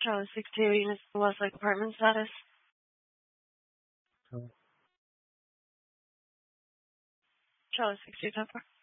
Charlie 62 units, Westlake apartment status. So, Charlie 62 so far.